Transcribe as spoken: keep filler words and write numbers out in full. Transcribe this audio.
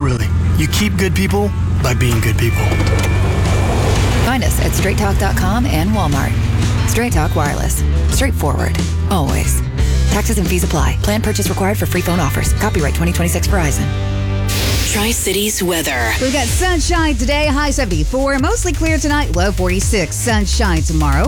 really. You keep good people by being good people. Find us at straight talk dot com and Walmart. Straight Talk Wireless. Straightforward. Always. Taxes and fees apply. Plan purchase required for free phone offers. Copyright twenty twenty-six Verizon. Tri-Cities weather. We've got sunshine today, high seventy-four. Mostly clear tonight, low forty-six. Sunshine tomorrow.